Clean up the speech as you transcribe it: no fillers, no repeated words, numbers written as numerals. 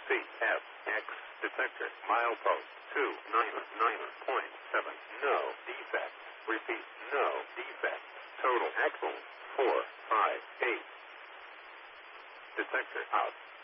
CFX detector milepost 299.7. No defect. Repeat, no defect. Total axle 458. Detector out.